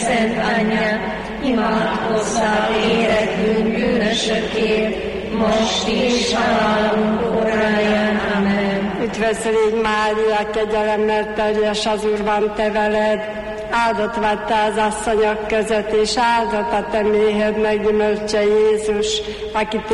Szent Anyja, imádkozzál érettünk bűnösökért, most és halálunk óráján. Amen. Üdvözlégy Mária, kegyelemmel teljes, az Úr van te veled, áldott vagy te az asszonyok között, és áldott a te méhed meggyümölcse Jézus, akit